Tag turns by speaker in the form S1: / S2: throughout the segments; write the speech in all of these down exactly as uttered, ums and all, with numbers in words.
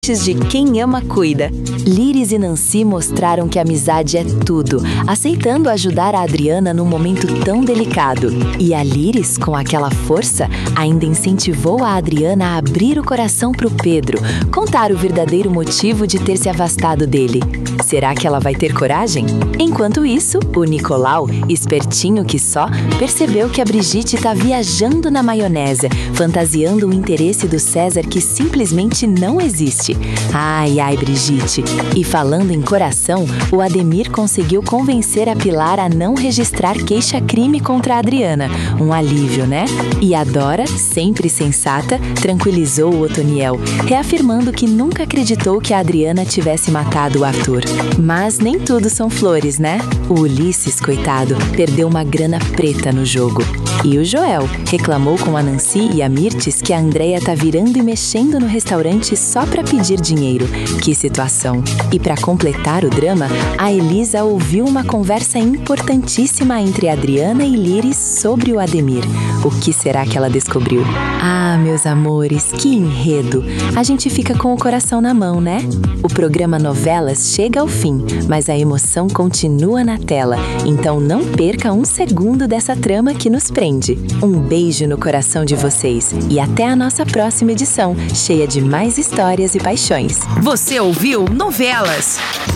S1: De Quem Ama Cuida. Liris e Nancy mostraram que a amizade é tudo, aceitando ajudar a Adriana num momento tão delicado. E a Liris, com aquela força, ainda incentivou a Adriana a abrir o coração pro Pedro, contar o verdadeiro motivo de ter se afastado dele. Será que ela vai ter coragem? Enquanto isso, o Nicolau, espertinho que só, percebeu que a Brigitte tá viajando na maionese, fantasiando o interesse do César que simplesmente não existe. Ai, ai, Brigitte. E falando em coração, o Ademir conseguiu convencer a Pilar a não registrar queixa-crime contra a Adriana. Um alívio, né? E a Dora, sempre sensata, tranquilizou o Otoniel, reafirmando que nunca acreditou que a Adriana tivesse matado o Arthur. Mas nem tudo são flores, né? O Ulisses, coitado, perdeu uma grana preta no jogo. E o Joel reclamou com a Nancy e a Mirtes que a Andréia tá virando e mexendo no restaurante só pra pedir dinheiro. Que situação! E pra completar o drama, a Elisa ouviu uma conversa importantíssima entre Adriana e Liris sobre o Ademir. O que será que ela descobriu? Ah, meus amores, que enredo! A gente fica com o coração na mão, né? O programa Novelas chega ao fim, mas a emoção continua na tela. Então não perca um segundo dessa trama que nos prende. Um beijo no coração de vocês e até a nossa próxima edição, cheia de mais histórias e paixões.
S2: Você ouviu Novelas.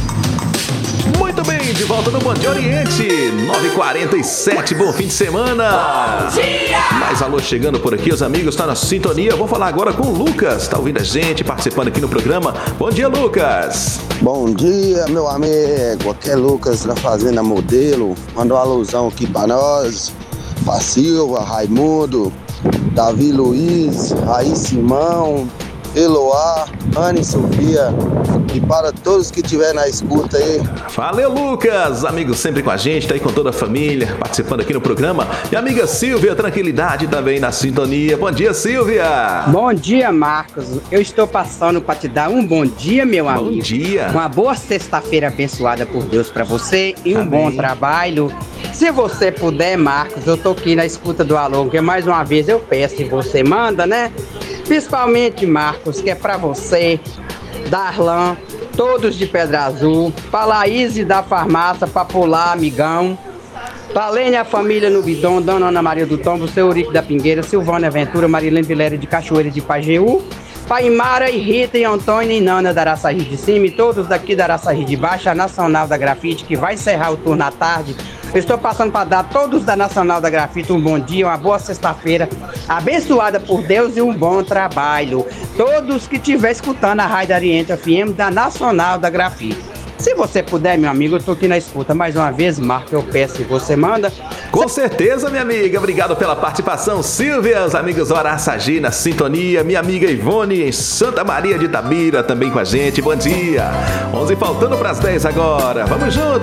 S3: Muito bem, de volta no Bom Dia Oriente, nove e quarenta e sete, bom fim de semana.
S4: Bom dia!
S3: Mais alô chegando por aqui, os amigos estão na sintonia. Vou falar agora com o Lucas, tá ouvindo a gente, participando aqui no programa. Bom dia, Lucas.
S5: Bom dia, meu amigo, aqui é Lucas da Fazenda Modelo. Mandou uma alusão aqui pra nós, pra Silva, Raimundo, Davi Luiz, Raí Simão, Eloá, Ana e Sofia, e para todos que estiverem na escuta aí.
S3: Valeu, Lucas, amigos sempre com a gente, tá aí com toda a família, participando aqui no programa. E a amiga Silvia, tranquilidade também na sintonia. Bom dia, Silvia.
S6: Bom dia, Marcos. Eu estou passando para te dar um bom dia, meu amigo.
S3: Bom dia.
S6: Uma boa sexta-feira abençoada por Deus para você e um
S3: Amém.
S6: Bom trabalho. Se você puder, Marcos, eu tô aqui na escuta do alô, que mais uma vez eu peço e você manda, né? Principalmente, Marcos, que é pra você, Darlan, todos de Pedra Azul, pra Laís da farmácia, pra pular, amigão, pra Lênia, a família no Bidon, Dona Ana Maria do Tombo, seu Eurico da Pingueira, Silvânia Ventura, Marilene Vilela de Cachoeira de Pajeú, pra Imara e Rita e Antônio e Nana da Araçaí de Cima e todos daqui da Araçaí de Baixo, a Nacional da Grafite, que vai encerrar o turno à tarde. Eu estou passando para dar a todos da Nacional da Grafite um bom dia, uma boa sexta-feira, abençoada por Deus e um bom trabalho. Todos que estiver escutando a Rádio Oriente F M da Nacional da Grafite. Se você puder, meu amigo, eu estou aqui na escuta. Mais uma vez, Marco, eu peço e você manda.
S3: Com certeza, minha amiga. Obrigado pela participação, Silvia. Os amigos Araçagi na sintonia. Minha amiga Ivone em Santa Maria de Itabira também com a gente. Bom dia. onze faltando para as dez agora. Vamos junto.